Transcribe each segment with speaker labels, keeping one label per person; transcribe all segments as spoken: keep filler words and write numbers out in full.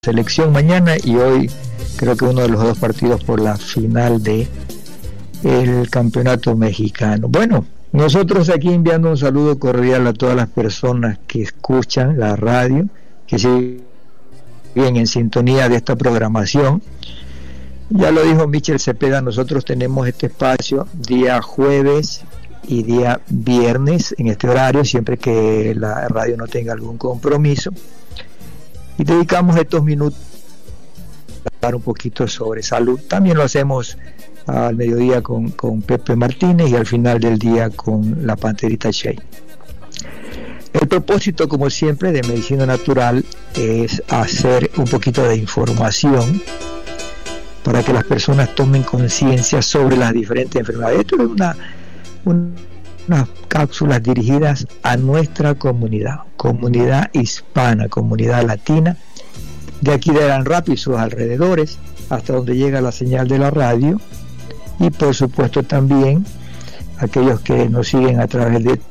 Speaker 1: selección mañana y hoy creo que uno de los dos partidos por la final de el campeonato mexicano. Bueno, nosotros aquí enviando un saludo cordial a todas las personas que escuchan la radio, que siguen en sintonía de esta programación. Ya lo dijo Michel Cepeda, nosotros tenemos este espacio día jueves y día viernes en este horario, siempre que la radio no tenga algún compromiso, y dedicamos estos minutos a hablar un poquito sobre salud. También lo hacemos al mediodía con, con Pepe Martínez y al final del día con la Panterita Shea. El propósito, como siempre, de Medicina Natural es hacer un poquito de información para que las personas tomen conciencia sobre las diferentes enfermedades. Esto es una, una, unas cápsulas dirigidas a nuestra comunidad, comunidad hispana, comunidad latina, de aquí de Gran Rapids y sus alrededores, hasta donde llega la señal de la radio, y por supuesto también aquellos que nos siguen a través de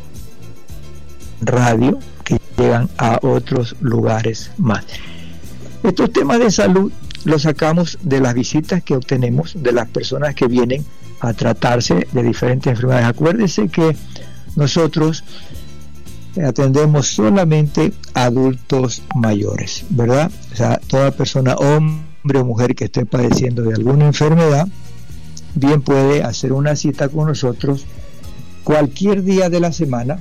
Speaker 1: radio, que llegan a otros lugares más. Estos temas de salud los sacamos de las visitas que obtenemos de las personas que vienen a tratarse de diferentes enfermedades. Acuérdense que nosotros atendemos solamente adultos mayores, ¿verdad? O sea, toda persona, hombre o mujer que esté padeciendo de alguna enfermedad, bien puede hacer una cita con nosotros cualquier día de la semana.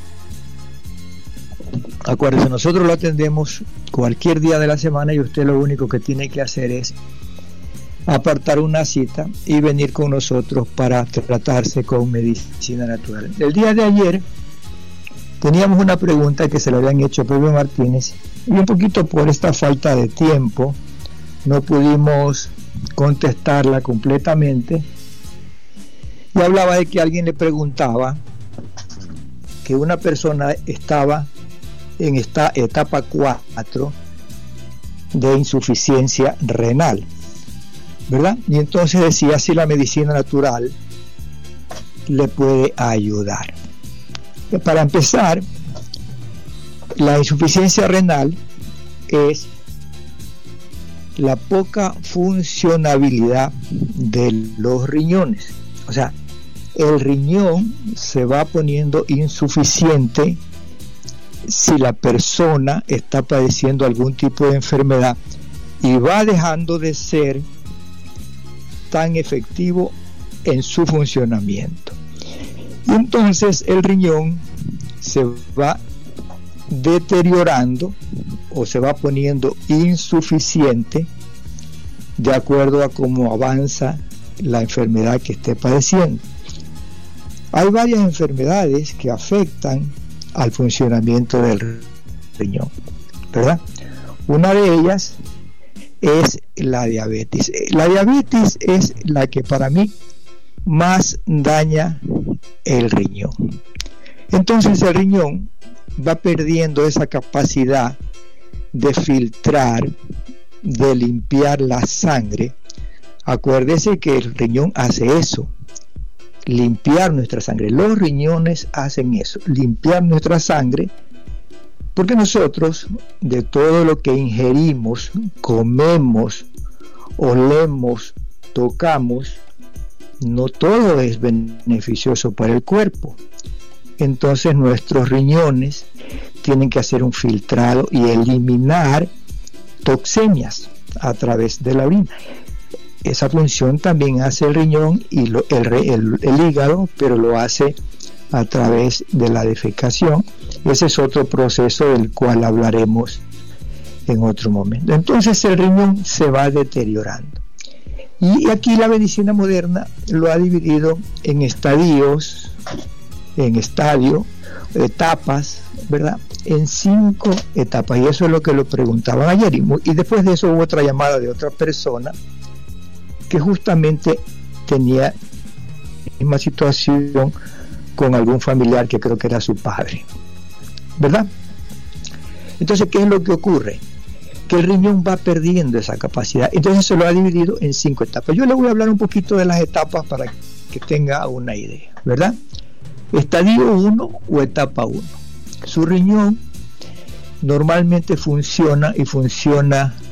Speaker 1: Acuérdense, nosotros lo atendemos cualquier día de la semana y usted lo único que tiene que hacer es apartar una cita y venir con nosotros para tratarse con medicina natural. El día de ayer teníamos una pregunta que se le habían hecho a Pepe Martínez y un poquito por esta falta de tiempo no pudimos contestarla completamente, y hablaba de que alguien le preguntaba que una persona estaba en esta etapa cuatro de insuficiencia renal, ¿verdad? Y entonces decía si la medicina natural le puede ayudar. Para empezar, la insuficiencia renal es la poca funcionabilidad de los riñones. O sea, el riñón se va poniendo insuficiente si la persona está padeciendo algún tipo de enfermedad y va dejando de ser tan efectivo en su funcionamiento. Y entonces el riñón se va deteriorando o se va poniendo insuficiente de acuerdo a cómo avanza la enfermedad que esté padeciendo. Hay varias enfermedades que afectan al funcionamiento del riñón, ¿verdad? Una de ellas es la diabetes. La diabetes es la que para mí más daña el riñón. Entonces el riñón va perdiendo esa capacidad de filtrar, de limpiar la sangre. Acuérdese que el riñón hace eso, limpiar nuestra sangre. Los riñones hacen eso, limpiar nuestra sangre, porque nosotros de todo lo que ingerimos, comemos, olemos, tocamos, no todo es beneficioso para el cuerpo. Entonces nuestros riñones tienen que hacer un filtrado y eliminar toxinas a través de la orina. Esa función también hace el riñón y lo, el, el, el hígado, pero lo hace a través de la defecación. Ese es otro proceso del cual hablaremos en otro momento. Entonces el riñón se va deteriorando. Y aquí la medicina moderna lo ha dividido en estadios, en estadio, etapas, ¿verdad? En cinco etapas. Y eso es lo que lo preguntaban ayer. Y, y después de eso hubo otra llamada de otra persona que justamente tenía la misma situación con algún familiar que creo que era su padre, ¿verdad? Entonces, ¿qué es lo que ocurre? Que el riñón va perdiendo esa capacidad. Entonces se lo ha dividido en cinco etapas. Yo le voy a hablar un poquito de las etapas para que tenga una idea, ¿verdad? Estadio uno o etapa uno. Su riñón normalmente funciona y funciona